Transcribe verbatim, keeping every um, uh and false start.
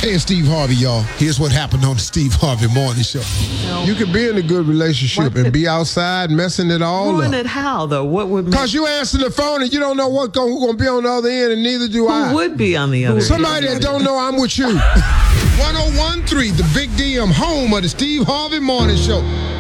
Hey, it's Steve Harvey, y'all. Here's what happened on the Steve Harvey Morning Show. You could be in a good relationship What and be outside messing it all ruin up. it how, though? What would make, Because you answer the phone and you don't know what's going to be on the other end, and neither do I. who would be on the other Somebody end? that don't know I'm with you. one oh one point three, the Big D M, home of the Steve Harvey Morning Show.